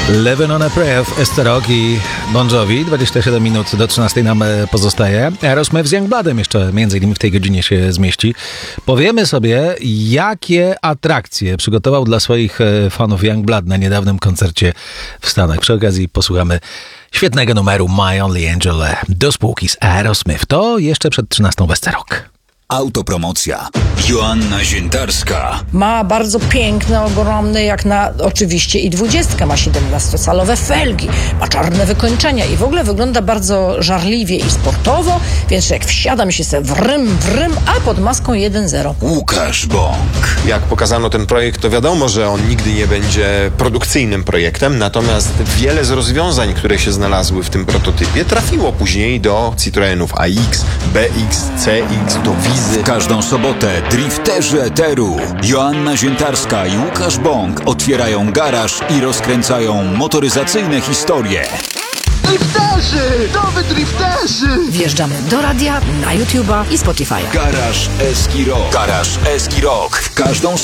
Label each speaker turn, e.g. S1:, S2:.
S1: Living on a Prayer w Esterok i Bon Jovi. 27 minut do 13 nam pozostaje. Aerosmith z Youngbloodem jeszcze między innymi w tej godzinie się zmieści. Powiemy sobie, jakie atrakcje przygotował dla swoich fanów Youngblood na niedawnym koncercie w Stanach. Przy okazji posłuchamy świetnego numeru My Only Angel do spółki z Aerosmith. To jeszcze przed 13 w Esterok.
S2: Autopromocja. Joanna Ziętarska.
S3: Ma bardzo piękne, ogromne, jak na oczywiście i 20. Ma 17-calowe felgi, ma czarne wykończenia i w ogóle wygląda bardzo żarliwie i sportowo, więc jak wsiadam się se wrym, a pod maską 1.0.
S2: Łukasz Bąk.
S4: Jak pokazano ten projekt, to wiadomo, że on nigdy nie będzie produkcyjnym projektem, natomiast wiele z rozwiązań, które się znalazły w tym prototypie, trafiło później do Citroenów AX, BX, CX, do Wizy.
S2: W każdą sobotę drifterzy eteru Joanna Ziętarska i Łukasz Bąk otwierają garaż i rozkręcają motoryzacyjne historie.
S5: Drifterzy! Nowy drifterzy!
S3: Wjeżdżamy do radia, na YouTube'a i Spotify'a.
S2: Garaż Eski Rock. Garaż Eski Rock. W każdą